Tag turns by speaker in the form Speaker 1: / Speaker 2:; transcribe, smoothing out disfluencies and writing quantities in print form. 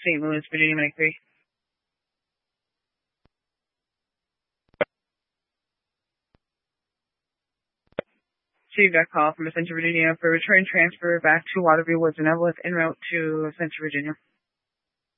Speaker 1: St. Louis, Virginia, Medic 3. Received that call from Central Virginia for return transfer back to Waterview Woods and Evelyn en route to Central Virginia.